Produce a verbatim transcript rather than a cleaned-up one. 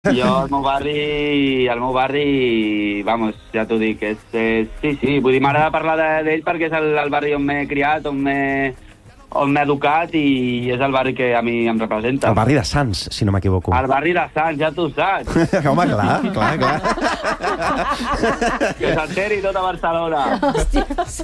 Jo, al meu barri, al meu barri, vamos, ja t'ho dic, és, és, sí, sí, vull dir, m'agrada parlar d'ell perquè és el, el barri on m'he criat, on m'he on m'he educat i és el barri que a mi em representa. El barri de Sants, si no m'equivoco. El barri de Sants, ja t'ho saps. Home, clar, clar, clar. Que s'enteri tota Barcelona. Hòstia,